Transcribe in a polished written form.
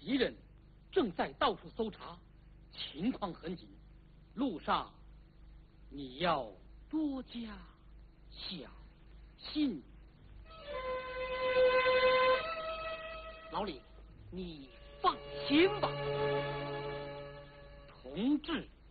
敌人正在到处搜查，情况很紧，路上你要多加小心。 老李，你放心吧。 同志